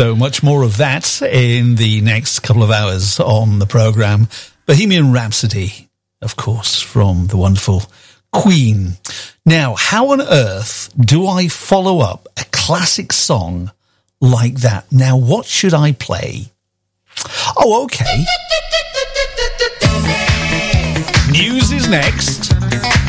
So much more of that in the next couple of hours on the programme. Bohemian Rhapsody, of course, from the wonderful Queen. Now, how on earth do I follow up a classic song like that? Now, what should I play? Oh, okay. News is next.